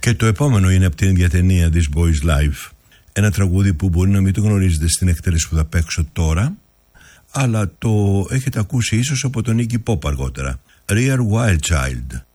Και το επόμενο είναι από την ίδια ταινία This Boy's Life. Ένα τραγούδι που μπορεί να μην το γνωρίζετε στην εκτέλεση που θα παίξω τώρα, αλλά το έχετε ακούσει ίσως από τον Iggy Pop αργότερα. Real Wild Child.